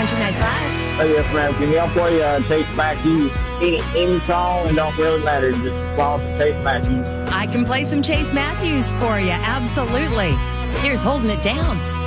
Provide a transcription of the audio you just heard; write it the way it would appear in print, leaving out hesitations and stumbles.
Country Nights Live. Hey, yes, ma'am. Can y'all play Chase Matthews? Any song, it don't really matter. Just as long as Chase Matthews. I can play some Chase Matthews for you. Absolutely. Here's Holding It Down.